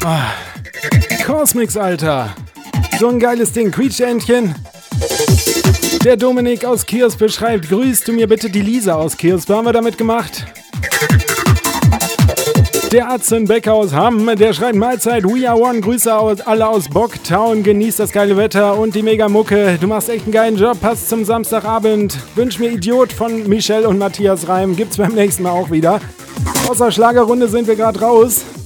Cosmix, Alter. So ein geiles Ding. Quietschentchen. Der Dominik aus Kiosk beschreibt, grüßt du mir bitte die Lisa aus Kiosk. Was haben wir damit gemacht? Der Atzenbecker aus Hamm, der schreibt Mahlzeit, we are one, Grüße alle aus Bocktown, genießt das geile Wetter und die Mega-Mucke. Du machst echt einen geilen Job, passt zum Samstagabend. Wünsch mir Idiot von Michelle und Matthias Reim, gibt's beim nächsten Mal auch wieder. Außer Schlagerrunde sind wir gerade raus.